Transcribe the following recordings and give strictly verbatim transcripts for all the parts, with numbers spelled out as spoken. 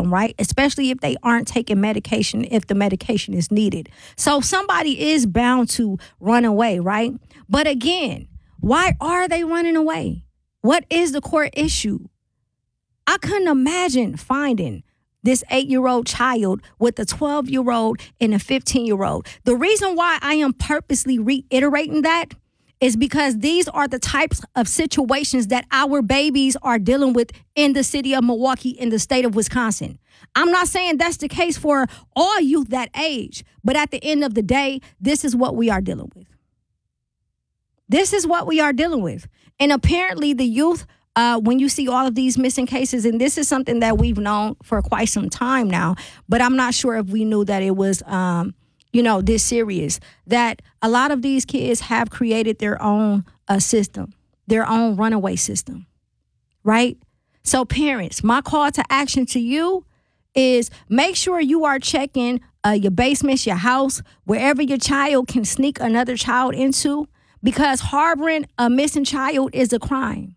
them, right? Especially if they aren't taking medication, if the medication is needed. So somebody is bound to run away, right? But again, why are they running away? What is the core issue? I couldn't imagine finding this eight-year-old child with a twelve-year-old and a fifteen-year-old. The reason why I am purposely reiterating that is because these are the types of situations that our babies are dealing with in the city of Milwaukee, in the state of Wisconsin. I'm not saying that's the case for all youth that age, but at the end of the day, this is what we are dealing with. This is what we are dealing with. And apparently the youth, uh, when you see all of these missing cases, and this is something that we've known for quite some time now, but I'm not sure if we knew that it was, um, you know, this serious, that a lot of these kids have created their own uh, system, their own runaway system, right? So parents, my call to action to you is make sure you are checking uh, your basements, your house, wherever your child can sneak another child into, because harboring a missing child is a crime.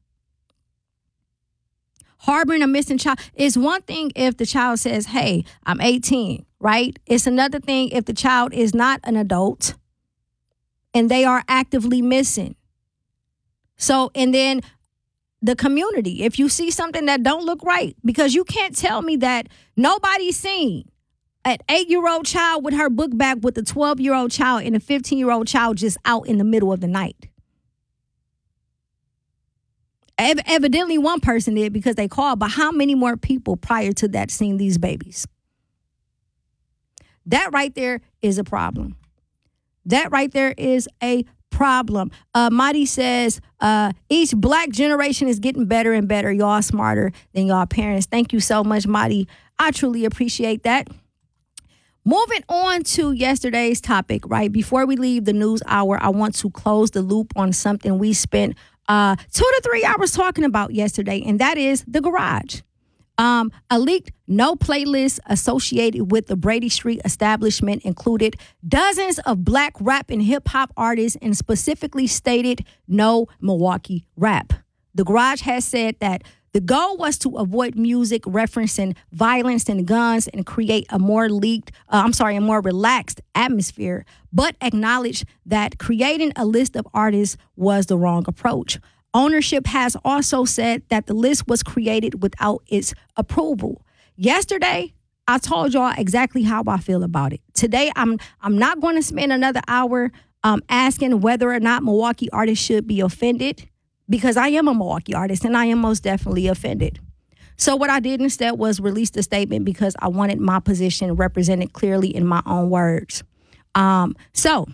Harboring a missing child is one thing if the child says, hey, I'm eighteen, right? It's another thing if the child is not an adult and they are actively missing. So, and then the community, if you see something that don't look right, because you can't tell me that nobody's seen an eight-year-old child with her book bag with a twelve-year-old child and a fifteen-year-old child just out in the middle of the night. Ev- evidently, one person did because they called, but how many more people prior to that seen these babies? That right there is a problem. That right there is a problem. Uh, Madi says, uh, each black generation is getting better and better. Y'all smarter than y'all parents. Thank you so much, Madi. I truly appreciate that. Moving on to yesterday's topic, right? Before we leave the news hour, I want to close the loop on something we spent uh, two to three hours talking about yesterday, and that is the garage. Um, a leaked no playlist associated with the Brady Street establishment included dozens of black rap and hip hop artists and specifically stated no Milwaukee rap. The garage has said that the goal was to avoid music referencing violence and guns and create a more leaked, uh, I'm sorry, a more relaxed atmosphere, but acknowledge that creating a list of artists was the wrong approach. Ownership has also said that the list was created without its approval. Yesterday, I told y'all exactly how I feel about it. Today, I'm I'm not going to spend another hour um, asking whether or not Milwaukee artists should be offended, because I am a Milwaukee artist and I am most definitely offended. So what I did instead was release the statement because I wanted my position represented clearly in my own words. Um, so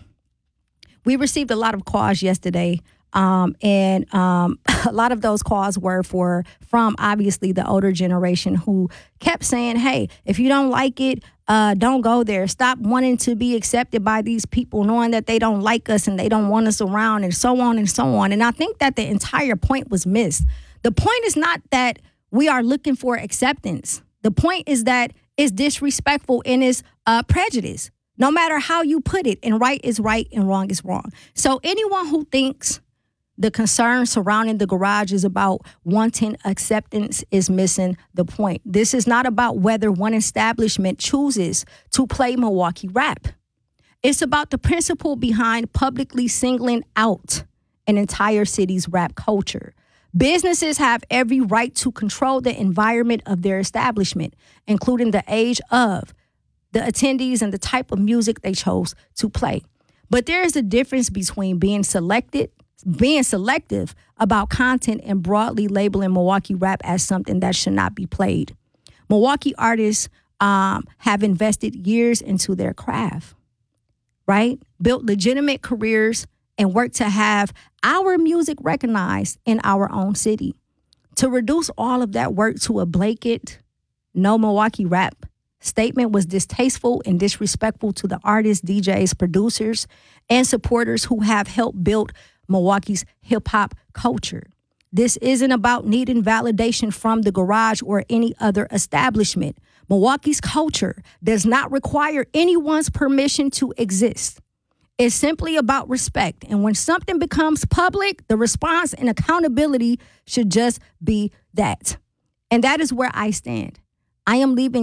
we received a lot of calls yesterday. Um, and um, a lot of those calls were for from obviously the older generation who kept saying, hey, if you don't like it, uh, don't go there. Stop wanting to be accepted by these people, knowing that they don't like us and they don't want us around and so on and so on. And I think that the entire point was missed. The point is not that we are looking for acceptance. The point is that it's disrespectful and it's uh, prejudice, no matter how you put it. And right is right and wrong is wrong. So anyone who thinks the concern surrounding the garage is about wanting acceptance is missing the point. This is not about whether one establishment chooses to play Milwaukee rap. It's about the principle behind publicly singling out an entire city's rap culture. Businesses have every right to control the environment of their establishment, including the age of the attendees and the type of music they chose to play. But there is a difference between being selected being selective about content and broadly labeling Milwaukee rap as something that should not be played. Milwaukee artists um, have invested years into their craft, right? Built legitimate careers and worked to have our music recognized in our own city. To reduce all of that work to a blanket, no Milwaukee rap statement was distasteful and disrespectful to the artists, D Js, producers, and supporters who have helped build Milwaukee's hip-hop culture. This isn't about needing validation from the garage or any other establishment. Milwaukee's culture does not require anyone's permission to exist. It's simply about respect. And when something becomes public, the response and accountability should just be that. And that is where I stand. I am leaving